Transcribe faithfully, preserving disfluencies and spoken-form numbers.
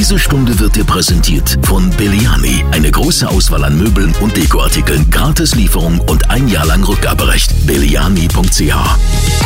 Diese Stunde wird dir präsentiert von Belliani. Eine große Auswahl an Möbeln und Dekoartikeln, Gratis-Lieferung und ein Jahr lang Rückgaberecht. Belliani punkt c h